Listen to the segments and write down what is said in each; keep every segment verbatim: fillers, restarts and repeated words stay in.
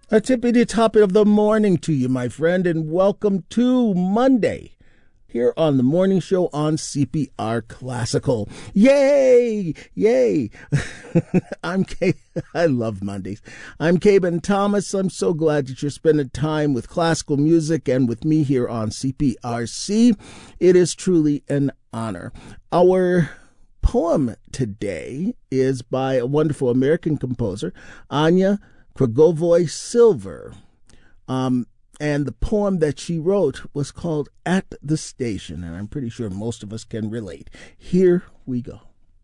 A tippity top of the morning to you, my friend, and welcome to Monday here on the morning show on C P R Classical. Yay! Yay! I'm Kay. I love Mondays. I'm Caben Thomas. I'm so glad that you're spending time with classical music and with me here on C P R C. It is truly an honor. Our poem today is by a wonderful American composer, Anya Kragovoy Silver. Um, and the poem that she wrote was called At the Station, and I'm pretty sure most of us can relate. Here we go.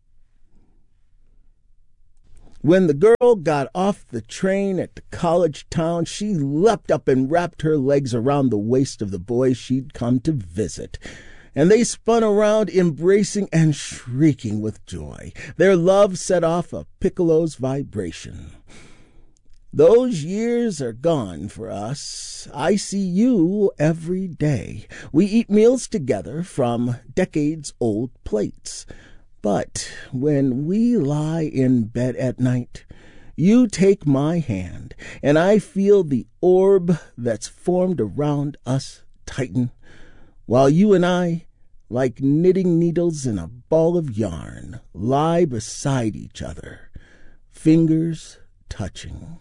When the girl got off the train at the college town, she leapt up and wrapped her legs around the waist of the boy she'd come to visit. And they spun around, embracing and shrieking with joy. Their love set off a piccolo's vibration. Those years are gone for us. I see you every day. We eat meals together from decades-old plates. But when we lie in bed at night, you take my hand, and I feel the orb that's formed around us tighten, while you and I, like knitting needles in a ball of yarn, lie beside each other, fingers touching.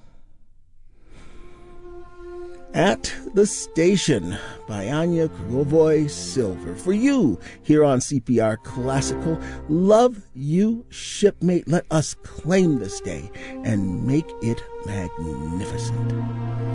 At the Station by Anya Kragovoy Silver. For you here on C P R Classical. Love you, shipmate. Let us claim this day and make it magnificent.